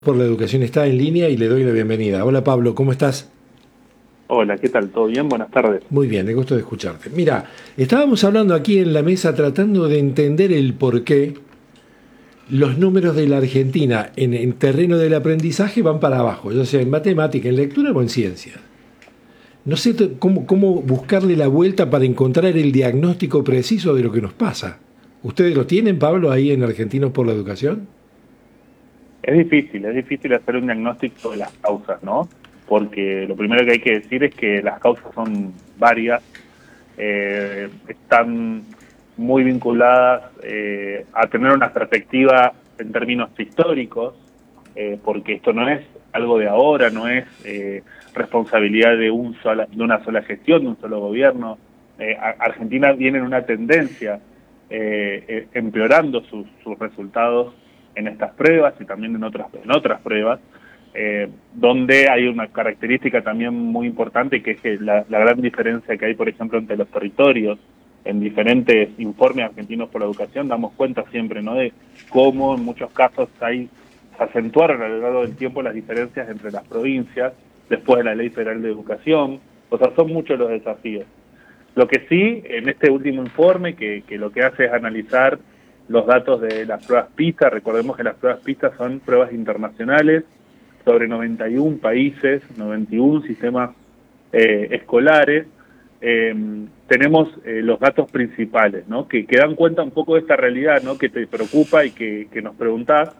Por la Educación está en línea y le doy la bienvenida. Hola Pablo, ¿cómo estás? Hola, ¿qué tal? ¿Todo bien? Buenas tardes. Muy bien, me gusto de escucharte. Mira, estábamos hablando aquí en la mesa tratando de entender el por qué los números de la Argentina en terreno del aprendizaje van para abajo, ya sea en matemática, en lectura o en ciencia. No sé cómo buscarle la vuelta para encontrar el diagnóstico preciso de lo que nos pasa. ¿Ustedes lo tienen, Pablo, ahí en Argentinos por la Educación? Es difícil hacer un diagnóstico de las causas, ¿no? Porque lo primero que hay que decir es que las causas son varias, están muy vinculadas a tener una perspectiva en términos históricos, porque esto no es algo de ahora, no es responsabilidad de una sola gestión, de un solo gobierno. Argentina viene en una tendencia empeorando sus resultados en estas pruebas y también en otras pruebas, donde hay una característica también muy importante, que es que la gran diferencia que hay, por ejemplo, entre los territorios. En diferentes informes argentinos por la educación damos cuenta siempre, ¿no?, de cómo en muchos casos se acentuaron a lo largo del tiempo las diferencias entre las provincias después de la Ley Federal de Educación. O sea, son muchos los desafíos. Lo que sí, en este último informe, que lo que hace es analizar los datos de las pruebas PISA. Recordemos que las pruebas PISA son pruebas internacionales sobre 91 países, 91 sistemas escolares. Tenemos los datos principales, ¿no?, que dan cuenta un poco de esta realidad, ¿no?, que te preocupa y que nos preguntás,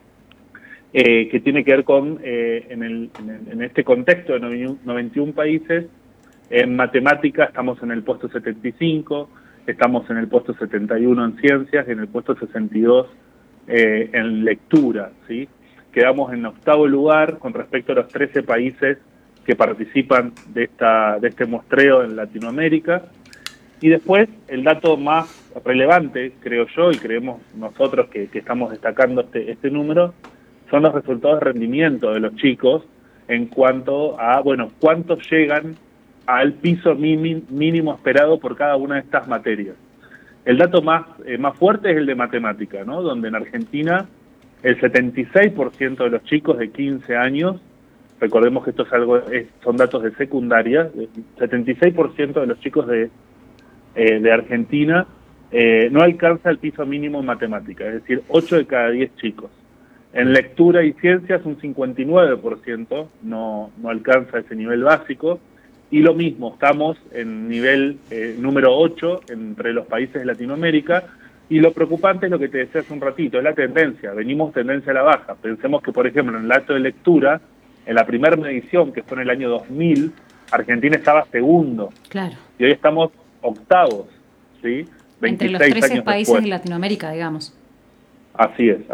que tiene que ver con, en este contexto de 91 países. En matemáticas estamos en el puesto 75, estamos en el puesto 71 en ciencias y en el puesto 62 en lectura, ¿sí? Quedamos en octavo lugar con respecto a los 13 países que participan de este muestreo en Latinoamérica. Y después, el dato más relevante, creo yo, y creemos nosotros que estamos destacando este número, son los resultados de rendimiento de los chicos en cuanto a, bueno, cuántos llegan al piso mínimo esperado por cada una de estas materias. El dato más fuerte es el de matemática, ¿no?, donde en Argentina el 76% de los chicos de 15 años, recordemos que esto son datos de secundaria, el 76% de los chicos de Argentina no alcanza el piso mínimo en matemática, es decir, 8 de cada 10 chicos. En lectura y ciencias un 59% no alcanza ese nivel básico. Y lo mismo, estamos en nivel número 8 entre los países de Latinoamérica, y lo preocupante es lo que te decía hace un ratito, es la tendencia, venimos tendencia a la baja. Pensemos que, por ejemplo, en el acto de lectura, en la primera medición, que fue en el año 2000, Argentina estaba segundo. Claro. Y hoy estamos octavos, ¿sí? 26 entre los 13 años países después. de Latinoamérica, digamos. Así es.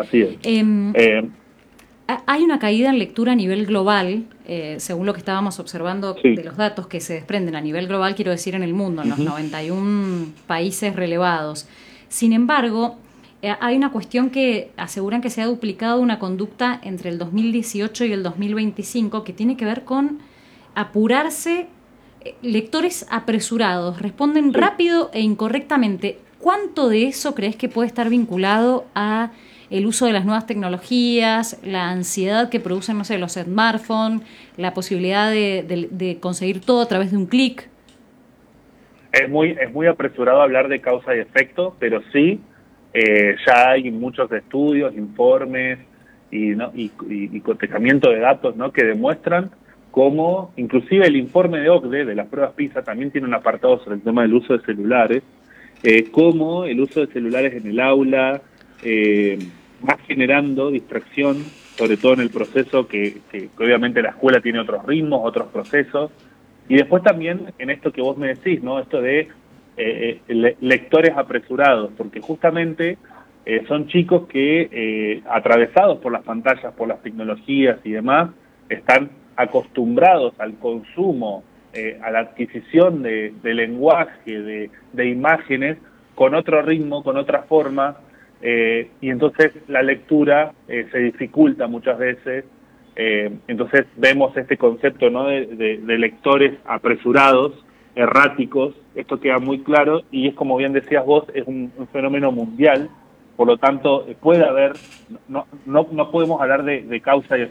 Hay una caída en lectura a nivel global, según lo que estábamos observando Sí. de los datos que se desprenden a nivel global, quiero decir en el mundo, en los 91 países relevados. Sin embargo, hay una cuestión que aseguran que se ha duplicado una conducta entre el 2018 y el 2025 que tiene que ver con apurarse. Lectores apresurados, responden rápido e incorrectamente. ¿Cuánto de eso crees que puede estar vinculado a el uso de las nuevas tecnologías, la ansiedad que producen, no sé, los smartphones, la posibilidad de conseguir todo a través de un clic? Es muy apresurado hablar de causa y efecto, pero sí, ya hay muchos estudios, informes y cotejamiento de datos, ¿no?, que demuestran cómo, inclusive el informe de OCDE de las pruebas PISA también tiene un apartado sobre el tema del uso de celulares, cómo el uso de celulares en el aula va generando distracción, sobre todo en el proceso que obviamente la escuela tiene otros ritmos, otros procesos. Y después también en esto que vos me decís, ¿no?, esto de lectores apresurados, porque justamente son chicos que, atravesados por las pantallas, por las tecnologías y demás, están acostumbrados al consumo, a la adquisición de lenguaje, de imágenes, con otro ritmo, con otra forma, y entonces la lectura se dificulta muchas veces. Entonces vemos este concepto, ¿no?, de lectores apresurados, erráticos. Esto queda muy claro y es, como bien decías vos, es un fenómeno mundial Por lo tanto, puede haber, no podemos hablar de causa y